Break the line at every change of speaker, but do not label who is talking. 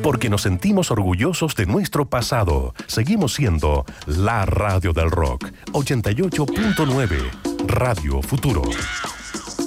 porque nos sentimos orgullosos de nuestro pasado. Seguimos siendo la radio del rock. 88.9 Radio Futuro.